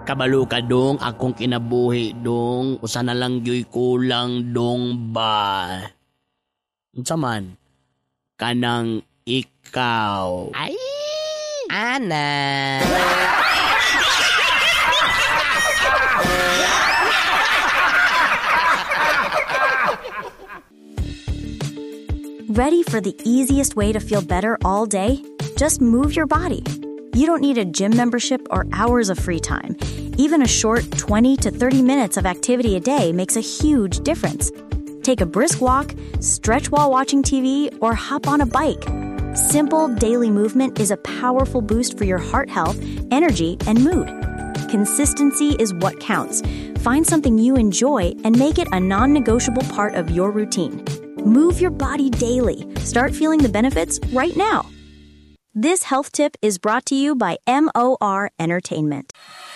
Kabalo ka dong, akong kinabuhi dong. Usa na lang yo'y kulang dong ba? Unsa man? Kanang ikaw. Ay! Ana! Ready for the easiest way to feel better all day? Just move your body. You don't need a gym membership or hours of free time. Even a short 20 to 30 minutes of activity a day makes a huge difference. Take a brisk walk, stretch while watching TV, or hop on a bike. Simple daily movement is a powerful boost for your heart health, energy, and mood. Consistency is what counts. Find something you enjoy and make it a non-negotiable part of your routine. Move your body daily. Start feeling the benefits right now. This health tip is brought to you by MOR Entertainment.